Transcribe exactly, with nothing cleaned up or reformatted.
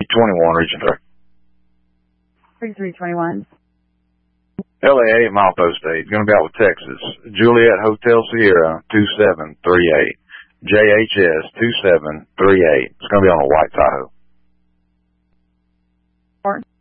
twenty-one, reaching through. thirty-three twenty-one. L A eight, milepost eight. Going to be out with Texas. Juliet Hotel Sierra, two seven three eight. J H S, two seven three eight. It's going to be on a white Tahoe. Four.